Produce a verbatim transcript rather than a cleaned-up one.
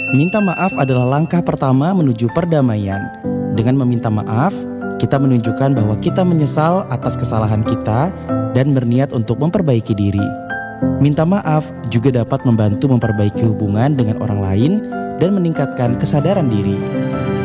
Minta maaf adalah langkah pertama menuju perdamaian. Dengan meminta maaf, kita menunjukkan bahwa kita menyesal atas kesalahan kita dan berniat untuk memperbaiki diri. Minta maaf juga dapat membantu memperbaiki hubungan dengan orang lain dan meningkatkan kesadaran diri.